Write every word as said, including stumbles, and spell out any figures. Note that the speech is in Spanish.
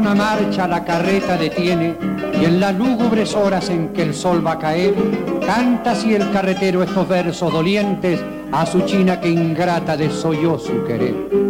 última marcha la carreta detiene y en las lúgubres horas en que el sol va a caer, canta así el carretero estos versos dolientes a su china que ingrata desoyó su querer.